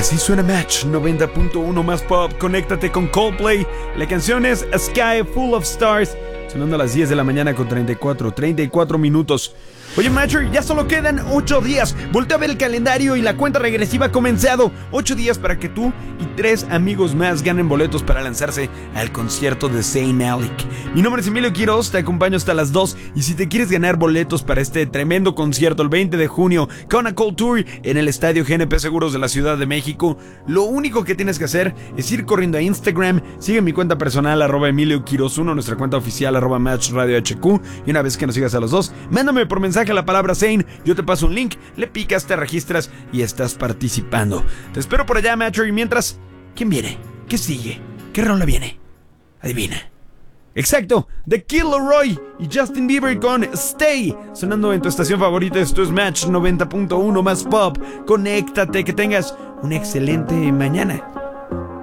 Así suena Match 90.1 más pop. Conéctate con Coldplay. La canción es A Sky Full of Stars, sonando a las 10 de la mañana con 34 minutos. Oye, Matcher, ya solo quedan 8 días. Voltea a ver el calendario y la cuenta regresiva ha comenzado. 8 días para que tú y 3 amigos más ganen boletos para lanzarse al concierto de Zayn Malik. Mi nombre es Emilio Quiroz, te acompaño hasta las 2. Y si te quieres ganar boletos para este tremendo concierto el 20 de junio, Kona Cold Tour en el Estadio GNP Seguros de la Ciudad de México, lo único que tienes que hacer es ir corriendo a Instagram. Sigue mi cuenta personal, @Emilio Quiroz 1, nuestra cuenta oficial, @Match Radio HQ. Y una vez que nos sigas a los dos, mándame por mensaje la palabra Zayn, yo te paso un link, le picas, te registras y estás participando. Te espero por allá, Matcher. Y mientras, ¿quién viene? ¿Qué sigue? ¿Qué rola viene? Adivina. Exacto, The Kid Laroi y Justin Bieber con Stay, sonando en tu estación favorita. Esto es Match 90.1 más pop. Conéctate, que tengas una excelente mañana.